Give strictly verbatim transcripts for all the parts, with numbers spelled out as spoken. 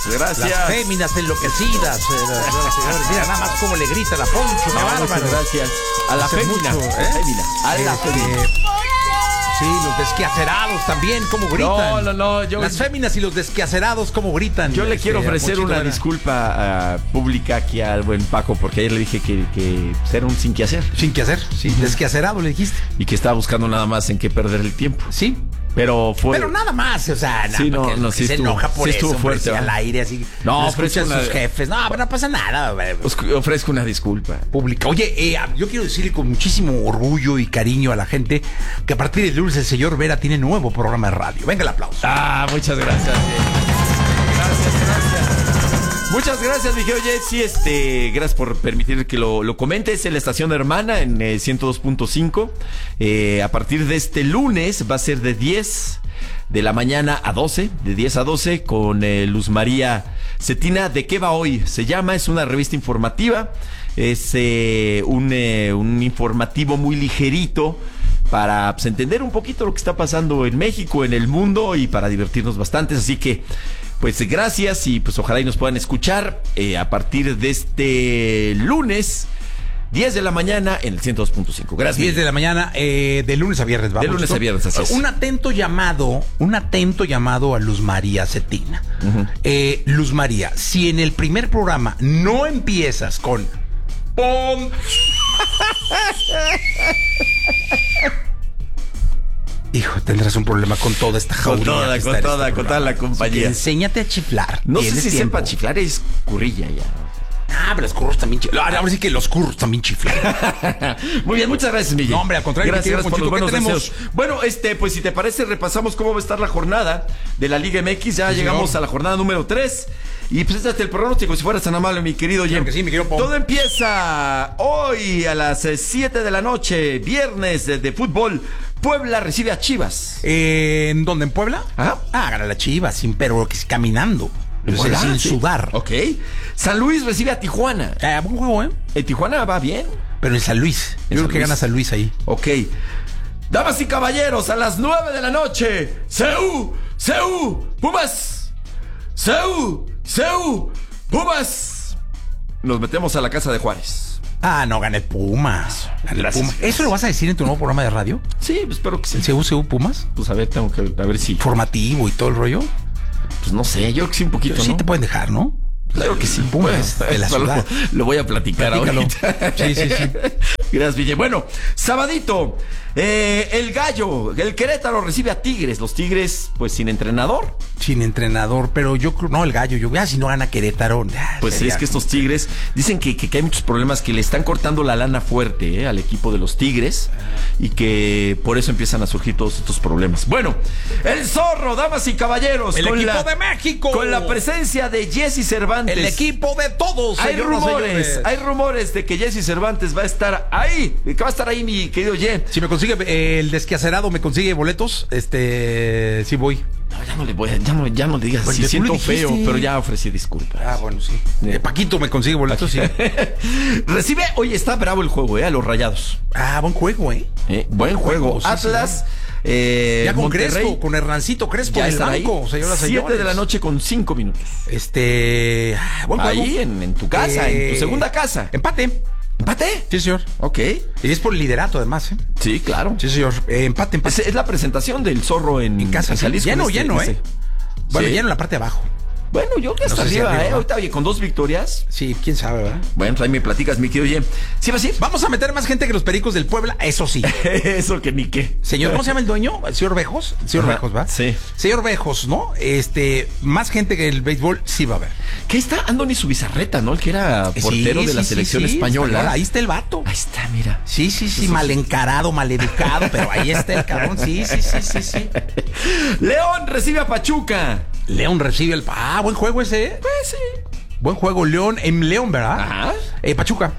gracias. Las féminas enloquecidas. Eh, Mira nada más cómo le grita la Poncho. Qué No, bárbaro. muchas gracias. A la Hace fémina. mucho, A la ¿eh? fémina. A la Este, fémina. Sí, los desquacerados también, cómo gritan. No, no, no, yo- Las féminas y los desquacerados, cómo gritan. Yo le Este, quiero a ofrecer Ponchito una Vera. disculpa uh, pública aquí al buen Paco, porque ayer le dije que, que ser un sin que hacer Sin que hacer, sí, desquacerado le dijiste. y que estaba buscando nada más en qué perder el tiempo. Sí. Pero fue. Pero nada más, o sea, nada, Sí, no, que, no, que sí se estuvo- enoja por sí eso, estuvo hombre, fuerte, así ¿va? al aire, así. No, No, ofrezco escuchan una- sus jefes. No, pero no pasa nada, güey. Os- ofrezco una disculpa. Pública. Oye, eh, yo quiero decirle con muchísimo orgullo y cariño a la gente que a partir de lunes el señor Vera tiene nuevo programa de radio. Venga el aplauso. Ah, muchas gracias. eh. Gracias, gracias. Muchas gracias, mi querido Jesse. Este, gracias por permitir que lo, lo comentes en la estación hermana en eh, ciento dos punto cinco. Eh, a partir de este lunes va a ser de diez de la mañana a doce, de diez a doce, con eh, Luz María Cetina. ¿De qué va hoy? Se llama, es una revista informativa. Es eh, un, eh, un informativo muy ligerito para pues, entender un poquito lo que está pasando en México, en el mundo y para divertirnos bastante. Así que, pues gracias y pues ojalá y nos puedan escuchar eh, a partir de este lunes, diez de la mañana en el ciento dos punto cinco. Gracias. diez de la mañana, eh, de lunes a viernes, vamos. De lunes a viernes, así es. Un atento llamado, un atento llamado a Luz María Cetina. Uh-huh. eh, Luz María, si en el primer programa no empiezas con ¡pum! Hijo, tendrás un problema con toda esta Con jauría. toda, que está con en toda, este con toda la programa. compañía. Así que enséñate a chiflar. No sé Tienes si tiempo. sepa chiflar, es currilla ya. Ah, pero los curros también chiflan. Ahora sí que los curros también chiflan. Muy bien, muchas gracias, Miguel. No, hombre, al contrario, Gracias, mi querido gracias por los Ponchito, ¿qué buenos tenemos? deseos. Bueno, este, pues si te parece, repasamos cómo va a estar la jornada de la Liga M X. Ya Sí, llegamos señor. a la jornada número tres. Y preséntate el pronóstico, si fueras tan amable, mi querido Claro Jem. que sí, mi querido Pom. Todo empieza hoy a las siete de la noche, viernes de, de fútbol. Puebla recibe a Chivas. Eh, ¿En dónde? ¿En Puebla? Ajá. Ah, gana la Chivas, sin pero que es caminando. O sea, Puebla, sin sí. sudar. Ok. San Luis recibe a Tijuana. Eh, buen juego, ¿eh? ¿En Tijuana va bien? Pero en San Luis. Yo En creo San que Luis. gana San Luis ahí. Ok. Damas y caballeros, a las nueve de la noche. ¡Seú! ¡Seú! ¡Pumas! ¡Seú! ¡Seú! ¡Pumas! Nos metemos a la casa de Juárez. Ah, no, gana el Pumas. Gana el Gracias. Pumas. ¿Eso lo vas a decir en tu nuevo programa de radio? Sí, pues espero que sí. ¿El C U C U Pumas? Pues a ver, tengo que a ver si. Formativo y todo el rollo. Pues no sé, yo creo que sí un poquito, Sí ¿no? te pueden dejar, ¿no? Claro que sí. Pumas Bueno, de la eso lo- ciudad. Lo, voy a platicar Platícalo. ahorita. Sí, sí, sí. Gracias, Ville. Bueno, sabadito, eh, el Gallo, el Querétaro recibe a Tigres. Los Tigres, pues sin entrenador. Sin entrenador, pero yo creo, no, el Gallo, yo, ah, si no gana Querétaro. ah, Pues sí, sería- es que estos Tigres dicen que, que, que hay muchos problemas, que le están cortando la lana fuerte eh, al equipo de los Tigres y que por eso empiezan a surgir todos estos problemas. Bueno, el Zorro, damas y caballeros, El con equipo la, de México. con la presencia de Jesse Cervantes. El equipo de todos. Hay señoras y rumores, señores. hay rumores de que Jesse Cervantes va a estar ahí, que va a estar ahí, mi querido Ye. Si me consigue eh, el desquacerado, me consigue boletos, este, sí voy. No, ya no le voy a, ya no, ya no le digas Pues así, tú le siento dijiste. feo, pero ya ofrecí disculpas. Ah, bueno, sí. Bien. Eh, Paquito me consigue boletos, sí. Recibe, oye, está bravo el juego, eh, a los Rayados. Ah, buen juego, ¿eh? Eh, buen juego. Sí, Atlas, eh, Ya con Monterrey, Crespo, con Hernancito Crespo ya en el estará ahí. banco, señoras y Siete señores. de la noche con cinco minutos. Este, ah, buen juego. Ahí en, en tu casa, Eh, en tu segunda casa. Empate. ¿Empate? Sí, señor. Ok. Y es por el liderato, además, ¿eh? Sí, claro. Sí, señor. Eh, empate, empate. Es, es la presentación del Zorro en, En casa, sí. Jalisco, Lleno, en este- lleno, en ¿eh? este- Bueno, Sí. lleno en la parte de abajo. Bueno, yo creo que No hasta sé si arriba, arriba, ¿eh? ¿no? Ahorita, oye, con dos victorias. Sí, quién sabe, ¿verdad? Bueno, pues ahí me platicas, mi querido Ye. ¿Sí vas a ir? Vamos a meter más gente que los Pericos del Puebla, eso sí. Eso que ni qué. Señor, ¿cómo se llama el dueño? ¿El señor Bejos? El señor Ajá, Bejos, ¿va? sí. Señor Bejos, ¿no? Este, más gente que el béisbol sí va a haber. ¿Qué está Andoni Subizarreta, no? El que era portero Sí, de la sí, sí, selección sí, española. Ahí está el vato. Ahí está, mira. Sí, sí, sí, mal encarado, mal educado, pero ahí está el cabrón. Sí, sí, sí, sí, sí. León recibe a Pachuca. León recibe el... Ah, buen juego ese, ¿eh? Pues sí. Buen juego, León en León, ¿verdad? Ajá. Eh, Pachuca.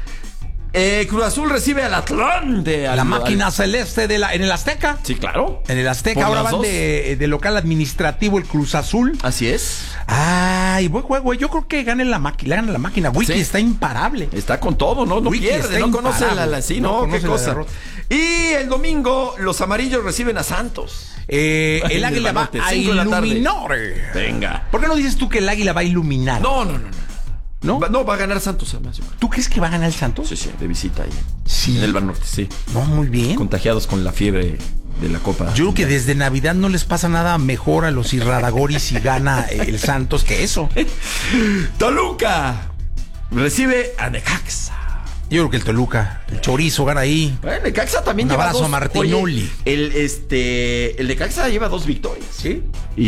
Eh, Cruz Azul recibe al Atlante. La al- máquina al- celeste de la, en el Azteca. Sí, claro. En el Azteca, Por ahora las van dos. de, de local administrativo el Cruz Azul. Así es. Ay, buen juego. Yo creo que gane la máquina. Gana la máquina. Wiki Sí. está imparable. Está con todo, ¿no? No Wiki pierde, está no conoce la, imparable. la sí, No no, conoce qué la cosa. derrota. Y el domingo los amarillos reciben a Santos. Eh, el águila va Norte, a cinco de la tarde. iluminar. Venga. ¿Por qué no dices tú que el águila va a iluminar? No, no, no, no. ¿No? Va, no, va a ganar Santos además. Yo creo. ¿Tú crees que va a ganar el Santos? Sí, sí, de visita ahí. Sí. En el Bar Norte, sí. No, muy bien. Contagiados con la fiebre de la Copa. Yo creo que desde Navidad no les pasa nada mejor a los Irradagoris si gana el Santos que eso. Toluca recibe a Necaxa. Yo creo que el Toluca, el chorizo gana ahí. Bueno, Necaxa también Un lleva abrazo dos. a Martinoli. Oye, el, este, el Necaxa lleva dos victorias. ¿Sí?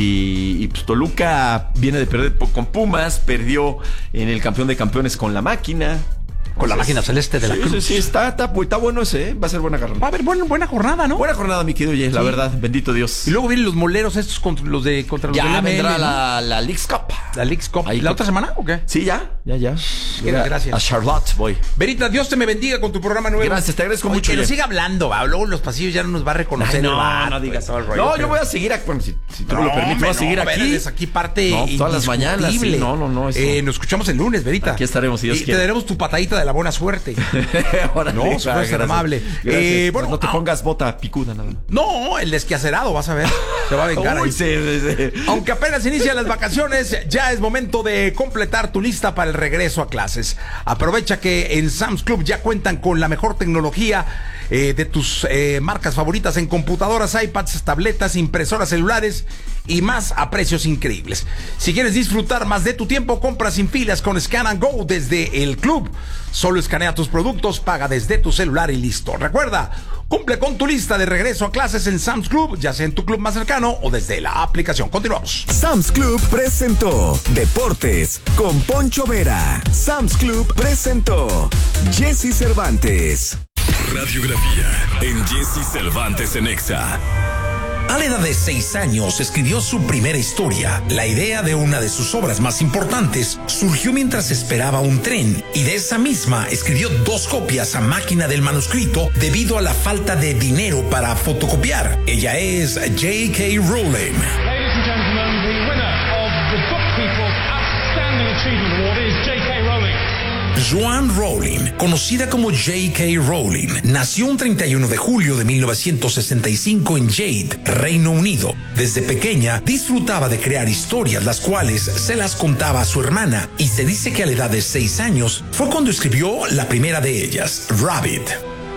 Y, y pues Toluca viene de perder po- con Pumas, perdió en el campeón de campeones con la máquina. Con la máquina celeste de la sí, Cruz. Sí, sí, está, está, está bueno ese, ¿eh? Va a ser buena Va a carrera. haber buena, buena jornada, ¿no? Buena jornada, mi querido Jay, la Sí. verdad, bendito Dios. Y luego vienen los moleros estos contra los de contra los Ya del M L, vendrá ¿no? la, la Leagues Cup. La Leagues Cup. Ahí ¿La con- otra semana o qué? Sí, ya, ya, ya. Mira, gracias. A Charlotte voy. Verita, Dios te me bendiga con tu programa nuevo. Gracias, te agradezco Oye, mucho, que nos Jeff. siga hablando, va. Luego en los pasillos ya no nos va a reconocer. Ay, no, el vato, no digas. y todo el rollo, No, pero- yo voy a seguir aquí. Bueno, si, si tú No, me lo permites, voy a hombre, seguir no, aquí. eres aquí parte No, todas las mañanas, sí, indiscutible. no, no, no, eso. Eh, nos escuchamos el lunes, Verita. Aquí estaremos, si Dios Y quiere. te daremos tu patadita de la buena suerte. Órale, No, va, si fueras tan gracias. amable. Gracias. Eh, bueno, no te ah. pongas bota picuda nada más. No, el desquiacerado, vas a ver. Se va a vengar. Uy, ahí. sí, sí, sí. Aunque apenas inician las vacaciones, ya es momento de completar tu lista para el regreso a clases. Aprovecha que en Sam's Club ya cuentan con la mejor tecnología eh, de tus eh, marcas favoritas en computadoras, iPads, tabletas, impresoras celulares y más a precios increíbles. Si quieres disfrutar más de tu tiempo, compra sin filas con Scan and Go desde el club. Solo escanea tus productos, paga desde tu celular y listo. Recuerda, cumple con tu lista de regreso a clases en Sam's Club, ya sea en tu club más cercano o desde la aplicación. Continuamos. Sam's Club presentó Deportes con Poncho Vera. Sam's Club presentó Jesse Cervantes. Radiografía en Jesse Cervantes en Exa. A la edad de seis años escribió su primera historia. La idea de una de sus obras más importantes surgió mientras esperaba un tren y de esa misma escribió dos copias a máquina del manuscrito debido a la falta de dinero para fotocopiar. Ella es J K. Rowling. Ladies and gentlemen, the winner of the Book People's Outstanding Achievement Award is J K. Rowling. Joanne Rowling, conocida como J K. Rowling, nació un treinta y uno de julio de mil novecientos sesenta y cinco en Jade, Reino Unido. Desde pequeña disfrutaba de crear historias, las cuales se las contaba a su hermana, y se dice que a la edad de seis años fue cuando escribió la primera de ellas, Rabbit.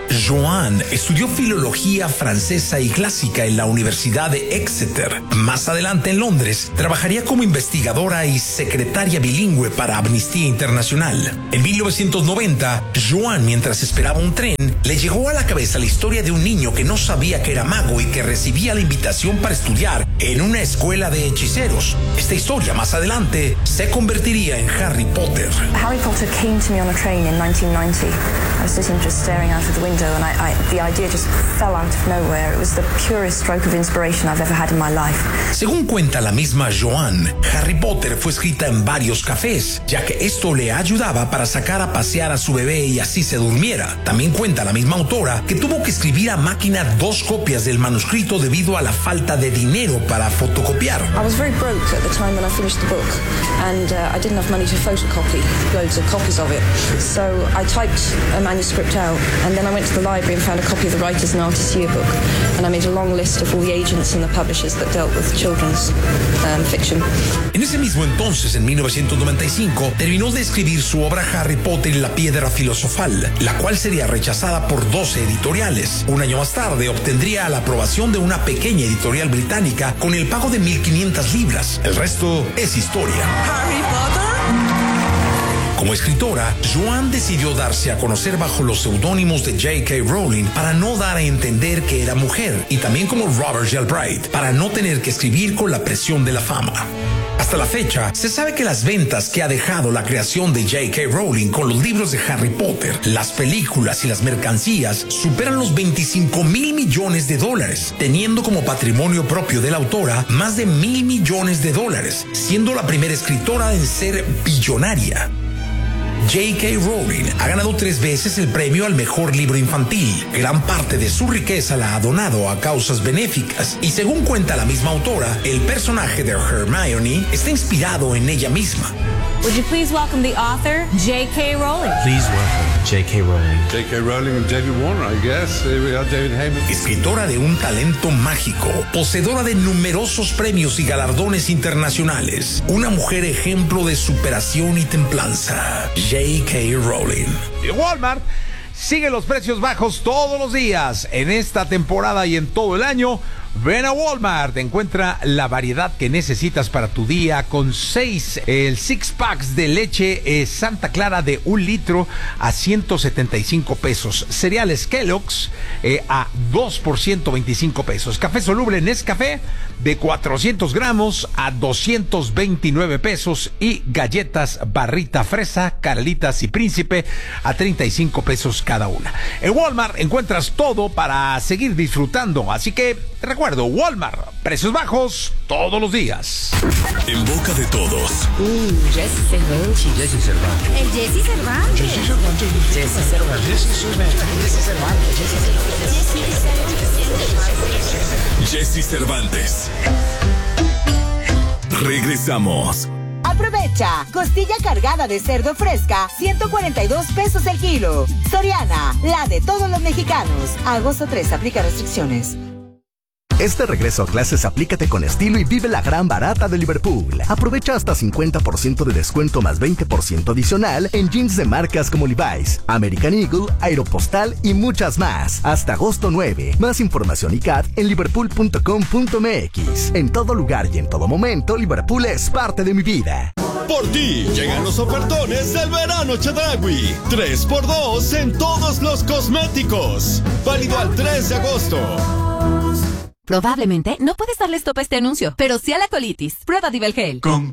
Joanne estudió filología francesa y clásica en la Universidad de Exeter. Más adelante en Londres, trabajaría como investigadora y secretaria bilingüe para Amnistía Internacional. En mil novecientos noventa, Joanne, mientras esperaba un tren, le llegó a la cabeza la historia de un niño que no sabía que era mago y que recibía la invitación para estudiar en una escuela de hechiceros. Esta historia más adelante se convertiría en Harry Potter. Harry Potter came to me on a train in nineteen ninety. I was sitting just staring out of the window and I, I, the idea just fell out of nowhere. It was the purest stroke of inspiration I've ever had in my life. Según cuenta la misma Joanne, Harry Potter fue escrita en varios cafés, ya que esto le ayudaba para sacar a pasear a su bebé y así se durmiera. También cuenta la misma autora que tuvo que escribir a máquina dos copias del manuscrito debido a la falta de dinero para fotocopiar. I was very broke at the time when I finished the book and uh, I didn't have money to photocopy loads of copies of it. So I typed a manuscript out and then I went to the library and found a copy of the Writers and Artists Yearbook and I made a long list of all the agents and the publishers that dealt with children's um, fiction. En ese mismo entonces, en mil novecientos noventa y cinco, terminó de escribir su obra Harry Potter y la Piedra Filosofal, la cual sería rechazada por doce editoriales. Un año más tarde obtendría la aprobación de una pequeña editorial británica con el pago de mil quinientas libras. El resto es historia. Harry Potter. Como escritora, Joanne decidió darse a conocer bajo los seudónimos de J K. Rowling para no dar a entender que era mujer, y también como Robert Galbraith para no tener que escribir con la presión de la fama. Hasta la fecha, se sabe que las ventas que ha dejado la creación de J K. Rowling con los libros de Harry Potter, las películas y las mercancías superan los veinticinco mil millones de dólares, teniendo como patrimonio propio de la autora más de mil millones de dólares, siendo la primera escritora en ser billonaria. J K. Rowling ha ganado tres veces el premio al mejor libro infantil. Gran parte de su riqueza la ha donado a causas benéficas y según cuenta la misma autora, el personaje de Hermione está inspirado en ella misma. Would you please welcome the author, J K. Rowling? Please welcome J K. Rowling. J K. Rowling and David Warner, I guess. We are David Heyman. Escritora de un talento mágico, poseedora de numerosos premios y galardones internacionales, una mujer ejemplo de superación y templanza. J K. Rowling. Y Walmart sigue los precios bajos todos los días en esta temporada y en todo el año. Ven a Walmart, encuentra la variedad que necesitas para tu día con seis, el six packs de leche eh, Santa Clara de un litro a ciento setenta y cinco pesos. Cereales Kellogg's eh, a dos por ciento veinticinco pesos. Café soluble Nescafé de cuatrocientos gramos a doscientos veintinueve pesos. Y galletas Barrita Fresa, Carlitas y Príncipe a treinta y cinco pesos cada una. En Walmart encuentras todo para seguir disfrutando, así que recuerdo, Walmart, precios bajos todos los días. En boca de todos. Uh, Jesse Cervantes. Jesse Cervantes. El Jesse Cervantes. Jesse Cervantes. Jesse Cervantes. Jesse Cervantes. Jesse Cervantes. Regresamos. Aprovecha, costilla cargada de cerdo fresca, ciento cuarenta y dos pesos el kilo. Soriana, la de todos los mexicanos. Agosto tres, aplica restricciones. Este regreso a clases aplícate con estilo y vive la gran barata de Liverpool. Aprovecha hasta cincuenta por ciento de descuento más veinte por ciento adicional en jeans de marcas como Levi's, American Eagle, Aeropostal y muchas más. Hasta agosto nueve. Más información y C A T en liverpool punto com punto m x. En todo lugar y en todo momento, Liverpool es parte de mi vida. Por ti llegan los ofertones del verano Chedraui. tres por dos en todos los cosméticos. Válido al tres de agosto. Probablemente no puedes darle stop a este anuncio, pero sí a la colitis. Prueba Divelgel. Con